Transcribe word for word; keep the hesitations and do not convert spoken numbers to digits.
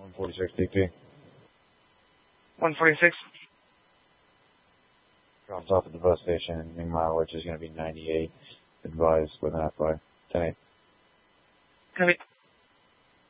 one forty-six D P. one forty-six. Drops off at the bus station, meanwhile, which is going to be ninety-eight. Advised with that by ten eight. Copy.